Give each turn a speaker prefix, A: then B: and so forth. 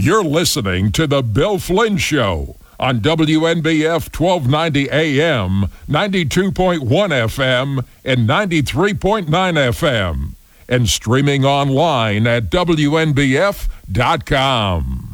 A: You're listening to The Bill Flynn Show on WNBF 1290 AM, 92.1 FM, and 93.9 FM, and streaming online at WNBF.com.